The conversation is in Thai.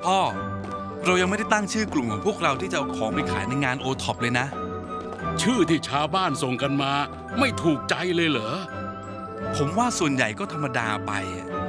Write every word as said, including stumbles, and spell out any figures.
พ่อเรายังไม่ได้ตั้งชื่อกลุ่มของพวกเราที่จะเอาของไปขายในงานโอท็อปเลยนะชื่อที่ชาวบ้านส่งกันมาไม่ถูกใจเลยเหรอผมว่าส่วนใหญ่ก็ธรรมดาไป